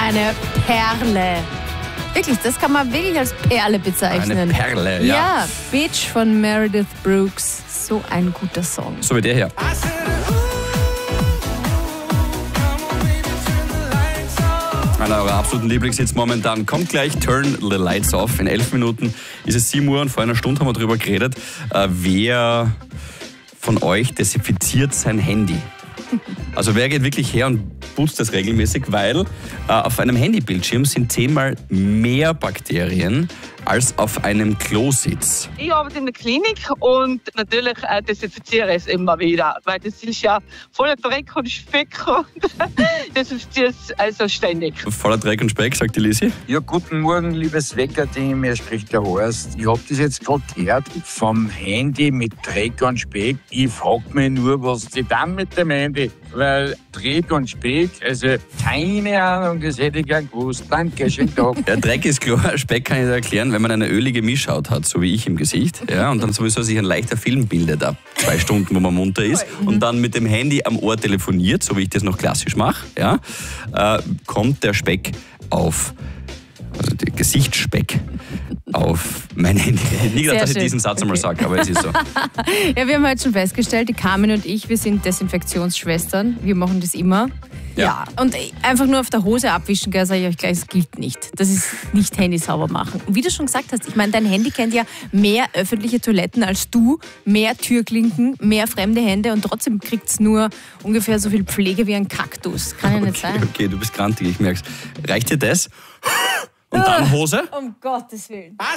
eine Perle. Wirklich, das kann man wirklich als Perle bezeichnen. Eine Perle, ja. Ja, Bitch von Meredith Brooks. So ein guter Song. So wie der hier. Einer eurer absoluten Lieblingshits momentan. Kommt gleich Turn the Lights Off. In 11 Minuten ist es 7 Uhr und vor einer Stunde haben wir darüber geredet, wer von euch desinfiziert sein Handy. Also wer geht wirklich her und putzt das regelmäßig, weil auf einem Handybildschirm sind 10-mal mehr Bakterien als auf einem Klositz. Ich arbeite in der Klinik und natürlich desinfiziere ich es immer wieder, weil das ist ja voller Dreck und Speck und desinfiziere es also ständig. Voller Dreck und Speck, sagt die Lisi. Ja, guten Morgen, liebes Wecker-Team, hier spricht der Horst. Ich habe das jetzt gerade gehört vom Handy mit Dreck und Speck. Ich frage mich nur, was die dann mit dem Handy? Weil Dreck und Speck, also keine Ahnung, das hätte ich gern gewusst. Danke, schönen Tag. Der Dreck ist klar, Speck kann ich dir erklären, wenn man eine ölige Mischhaut hat, so wie ich im Gesicht, ja, und dann sowieso sich ein leichter Film bildet ab 2 Stunden, wo man munter ist, und dann mit dem Handy am Ohr telefoniert, so wie ich das noch klassisch mache, ja, kommt der Speck auf, also der Gesichtsspeck auf mein Handy. Nie gedacht, dass ich diesen Satz einmal sage, aber es ist so. Ja, wir haben heute schon festgestellt, die Carmen und ich, wir sind Desinfektionsschwestern. Wir machen das immer. Ja. Und einfach nur auf der Hose abwischen, sage ich euch gleich, das gilt nicht. Das ist nicht Handy sauber machen. Und wie du schon gesagt hast, ich meine, dein Handy kennt ja mehr öffentliche Toiletten als du, mehr Türklinken, mehr fremde Hände und trotzdem kriegt es nur ungefähr so viel Pflege wie ein Kaktus. Kann ja nicht sein. Okay, du bist grantig, ich merk's. Reicht dir das? Und dann Hose? Um Gottes Willen.